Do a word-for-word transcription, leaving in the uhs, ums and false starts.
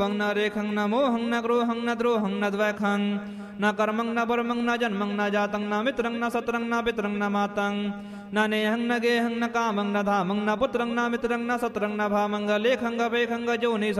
हं न रेखं न मोहं न ग्रोहं न द्रोहं न द्वैखं न कर्मं न वर्मं न जन्मं न जातं न मित्रं न सत्रं न पितरं न मातं न नेहं न गेहं न कामं न धामं न पुत्रं न मित्रं न सत्रं न भामं लेखं वेखं जोनि